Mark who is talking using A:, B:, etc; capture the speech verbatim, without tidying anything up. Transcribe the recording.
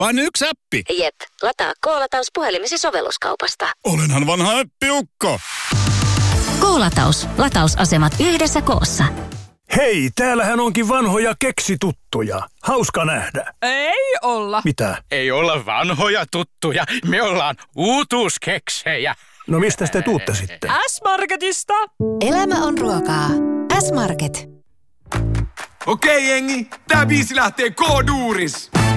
A: Vain yksi appi.
B: Jep, lataa K-lataus puhelimesi sovelluskaupasta.
A: Olenhan vanha appiukko.
B: K-lataus. Latausasemat yhdessä koossa.
C: Hei, täällähän onkin vanhoja keksituttuja. Hauska nähdä.
D: Ei olla.
C: Mitä?
E: Ei olla vanhoja tuttuja. Me ollaan uutuuskeksejä.
C: No mistä te tuutte sitten?
D: S-Marketista.
F: Elämä on ruokaa. S-Market.
G: Okei jengi, tää biisi lähtee K-duuris.